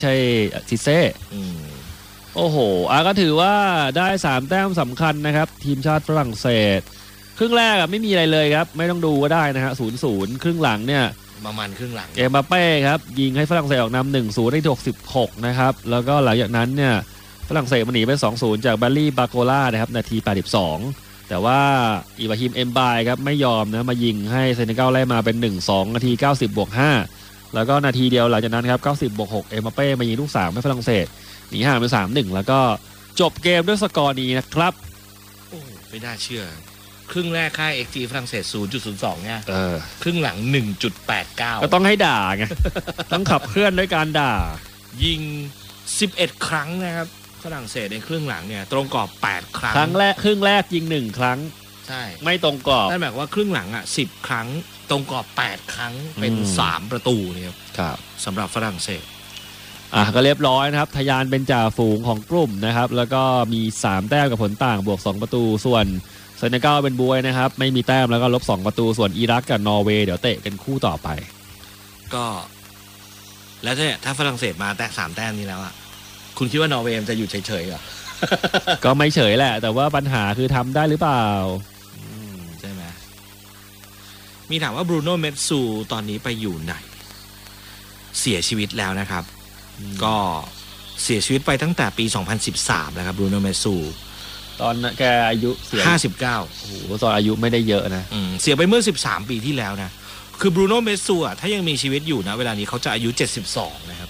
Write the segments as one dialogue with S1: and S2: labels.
S1: ใช่ซิเซ่โอ้โหก็ถือว่าได้3แต้มสำคัญนะครับทีมชาติฝรั่งเศสครึ่งแรกไม่มีอะไรเลยครับไม่ต้องดูก็ได้นะฮะ 0-0 ครึ่งหลังเนี่ย
S2: ประมาณครึ่งหลัง
S1: เอ็มบัปเป้ครับยิงให้ฝรั่งเศสออกนำ 1-0 ได้66นะครับแล้วก็หลังจากนั้นเนี่ยฝรั่งเศสมันหนีไป 2-0 จากบารี่บาโกล่านะครับนาที82แต่ว่าอิบราฮิมเอ็มบายครับไม่ยอมนะมายิงให้เซเนกัลไล่มาเป็น 1-2 นาที 90+5 แล้วก็นาทีเดียวหลังจากนั้นครับ90+6 เอ็มบัปเป้มายิงลูก3ให้ฝรั่งเศสหนีห่างเป็น 3-1 แล้วก็จบเกมด้วยสกอร์นี้นะครับ
S2: โอ้ไม่น่าเชื่อครึ่งแรกค่า XG ฝรั่งเศส 0.02 เนี่ยครึ่งหลัง 1.89
S1: ก็ต้องให้ด่าไง ต้องขับเคลื่อนด้วยการด่า
S2: ยิง11ครั้งนะครับฝรั่งเศสในครึ่งหลังเนี่ยตรงกรอบ8ครั้ง
S1: ครั้งแรกครึ่งแรกยิง1ครั้ง
S2: ใช่
S1: ไม่ตรงกรอบ
S2: นั่นหมายว่าครึ่งหลัง10ครั้งตรงกรอบ8ครั้งเป็น3ประตูเนี่ย
S1: ครับ
S2: สำหรับฝรั่งเศส
S1: ก็เรียบร้อยนะครับทะยานเป็นจ่าฝูงของกลุ่มนะครับแล้วก็มี3แต้มกับผลต่างบวก2ประตูส่วนเซเนกัลเป็นบวยนะครับไม่มีแต้มแล้วก็ลบ2ประตูส่วนอิรักกับนอร์เวย์เดี๋ยวเตะกันคู่ต่อไป
S2: ก็แล้วเนี่ยถ้าฝรั่งเศสมาแตะ3แต้มนี้แล้วคุณคิดว่านอร์เวย์จะอยู่เฉยๆเหรอ
S1: ก็ไม่เฉยแหละแต่ว่าปัญหาคือทำได้หรือเปล่า
S2: ใช่ไหมมีถามว่าบรูโน่เมสซูตอนนี้ไปอยู่ไหนเสียชีวิตแล้วนะครับก็เสียชีวิตไปตั้งแต่ปี2013นะครับบรูโน่เมสซู
S1: ตอนแกอายุ
S2: 59
S1: โอ้โหตอนอายุไม่ได้เยอะนะ
S2: เสียไปเมื่อ13ปีที่แล้วนะคือบรูโน่เมสซูถ้ายังมีชีวิตอยู่นะเวลานี้เขาจะอายุ72นะครับ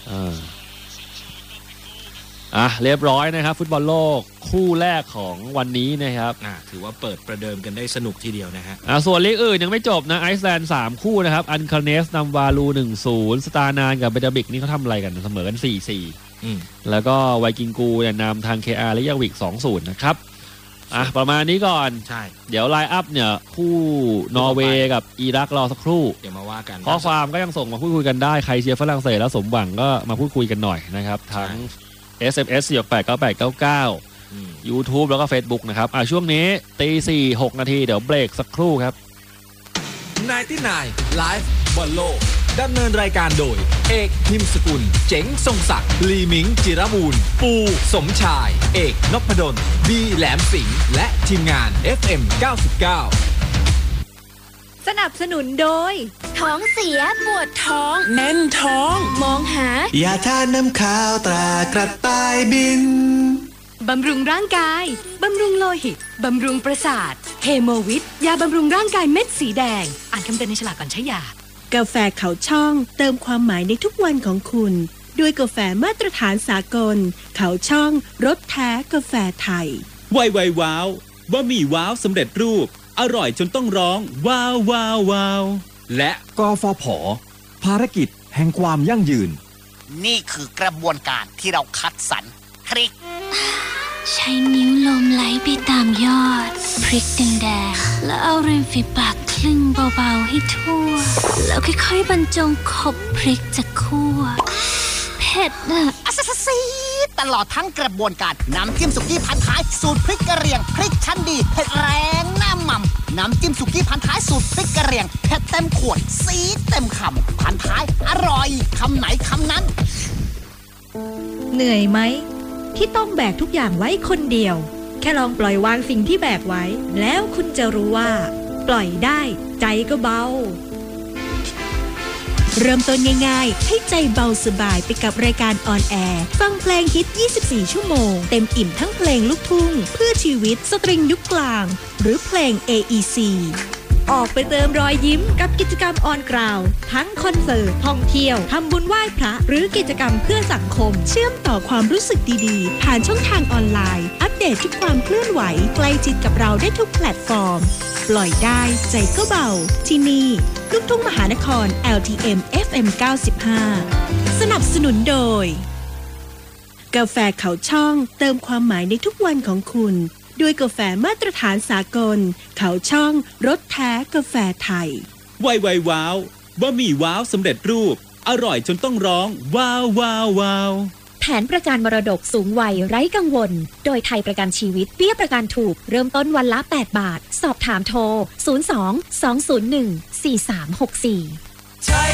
S1: เรียบร้อยนะครับฟุตบอลโลกคู่แรกของวันนี้นะครับ
S2: ถือว่าเปิดประเดิมกันได้สนุกทีเดียวนะฮะ
S1: ส่วนลีกอื่นยังไม่จบนะไอซ์แลนด์3คู่นะครับอันคาเนสนำวาลู 1-0 สตาร์นานกับเบดาบิกนี่เขาทำอะไรกันเสมอกัน 4-4 แล้วก็ไวกิงกูเนี่ยนำทาง KR และยาวิก 2-0 นะครับประมาณนี้ก่อน
S2: ใช่
S1: เดี๋ยวไลน์อัพเนี่ยคู่นอร์เวย์กับอิรักรอสักครู่
S2: เดี๋ยวมาว่ากัน
S1: ข้อความก็ยังส่งมาพูดคุยกันได้ใครเชียร์ฝรั่งเศสแล้วสมหวังก็มาพูดคุยกันหน่อยนะครับทั้งSMS 4689899 YouTube แล้วก็ Facebook นะครับช่วงนี้ 4:06 นาทีเดี๋ยวเบรกสักครู่ครับ
S3: 99 Live บอลโลกดำเนินรายการโดยเอกพิมพ์สกุลเจ๋งทรงศักดิ์ลีมิงจิรมูลปูสมชายเอกนพดลบีแหลมสิงห์และทีมงาน FM 99
S4: สนับสนุนโดยท้องเสียปวดท้องแน่นท้องมองหาย
S5: าทาน้ำขาวตรากระต่ายบิน
S4: บำรุงร่างกายบำรุงโลหิตบำรุงประสาทเฮโมวิทยาบำรุงร่างกายเม็ดสีแดงอ่านคำเตือนในฉลากก่อนใช้ยากาแฟเขาช่องเติมความหมายในทุกวันของคุณด้วยกาแฟมาตรฐานสากลเขาช่องรสแท้กาแฟไทย
S6: ไวว้าวบะหมี่ว้าวสำเร็จรูปอร่อยจนต้องร้องว้าวว้าวว้าว
S3: และกฟผ.ภารกิจแห่งความยั่งยืน
S7: นี่คือกระบวนการที่เราคัดสรรพริก
S8: ใช้นิ้วลมไหลไปตามยอดพริกแดงๆแล้วเอาริมฝีปากคลึงเบาๆให้ทั่วแล้วค่อยๆบรรจงขบพริกจากคั่วเผ็ด
S7: ซีตลอดทั้งกระบวนการน้ำจิ้มสุกี้พันท้ายสูตรพริกกระเหรี่ยงพริกชั้นดีเผ็ดแรงหน้าหม่ำน้ำจิ้มสุกี้พันท้ายสูตรพริกกระเหรี่ยงเผ็ดเต็มขวดซีดเต็มคำพันท้ายอร่อยคำไหนคำนั้น
S4: เหนื่อยไหมที่ต้องแบกทุกอย่างไว้คนเดียวแค่ลองปล่อยวางสิ่งที่แบกไว้แล้วคุณจะรู้ว่าปล่อยได้ใจก็เบาเริ่มต้นง่ายๆให้ใจเบาสบายไปกับรายการออนแอร์ฟังเพลงฮิต24ชั่วโมงเต็มอิ่มทั้งเพลงลูกทุ่งเพื่อชีวิตสตริงยุคกลางหรือเพลง AEC ออกไปเติมรอยยิ้มกับกิจกรรมออนกราวทั้งคอนเสิร์ตท่องเที่ยวทำบุญไหว้พระหรือกิจกรรมเพื่อสังคมเชื่อมต่อความรู้สึกดีๆผ่านช่องทางออนไลน์อัปเดตทุกความเคลื่อนไหวใกล้ชิดกับเราได้ทุกแพลตฟอร์มปล่อยได้ใจก็เบาที่นี่ลูกทุ่งมหานคร LTM FM 95สนับสนุนโดยกาแฟเขาช่องเติมความหมายในทุกวันของคุณด้วยกาแฟมาตรฐานสากลเขาช่องรสแท้กาแฟไทย
S6: ไวว้าวบะหมี่ว้าวสำเร็จรูปอร่อยจนต้องร้องว้าวว้าวว้าว
S4: แผนประกันมรดกสูงวัยไร้กังวลโดยไทยประกันชีวิตเบี้ยประกันถูกเริ่มต้นวันละ8 บาทสอบถามโทร02 201 4364